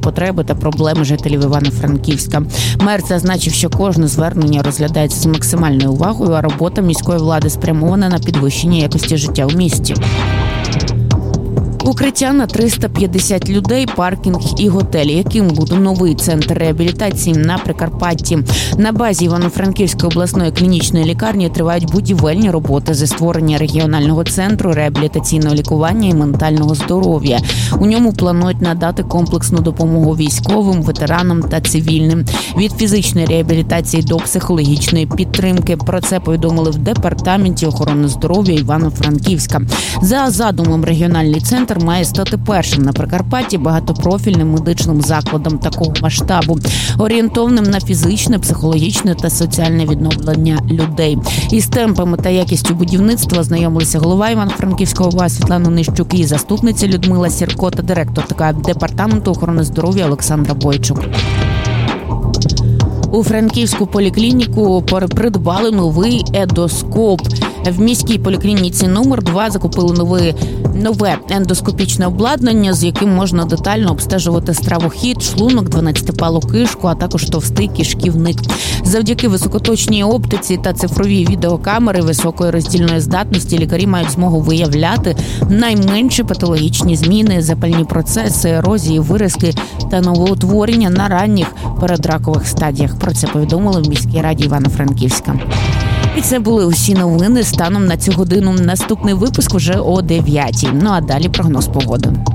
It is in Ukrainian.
потреби та проблеми жителів Івано-Франківська. Мер зазначив, що кожне звернення розглядається з максимальною увагою, а робота міської влади спрямована на підвищення якості життя у місті. Укриття на 350 людей, паркінг і готель, яким буде новий центр реабілітації на Прикарпатті. На базі Івано-Франківської обласної клінічної лікарні тривають будівельні роботи зі створення регіонального центру реабілітаційного лікування і ментального здоров'я. У ньому планують надати комплексну допомогу військовим, ветеранам та цивільним. Від фізичної реабілітації до психологічної підтримки. Про це повідомили в Департаменті охорони здоров'я Івано-Франківська. За задумом, регіональний центр має стати першим на Прикарпатті багатопрофільним медичним закладом такого масштабу, орієнтованим на фізичне, психологічне та соціальне відновлення людей. Із темпами та якістю будівництва знайомилися голова Івано-Франківського ОВА Світлана Нищук і заступниця Людмила Сірко та директорка Департаменту охорони здоров'я Олександра Бойчук. У Франківську поліклініку придбали новий ендоскоп. В міській поліклініці номер 2 закупили нове ендоскопічне обладнання, з яким можна детально обстежувати стравохід, шлунок, 12-палу кишку, а також товстий кишківник. Завдяки високоточній оптиці та цифровій відеокамери високої роздільної здатності лікарі мають змогу виявляти найменші патологічні зміни, запальні процеси, ерозії, виразки та новоутворення на ранніх передракових стадіях. Про це повідомили в міській раді Івано-Франківська. І це були усі новини станом на цю годину. Наступний випуск вже о 9:00. Ну а далі прогноз погоди.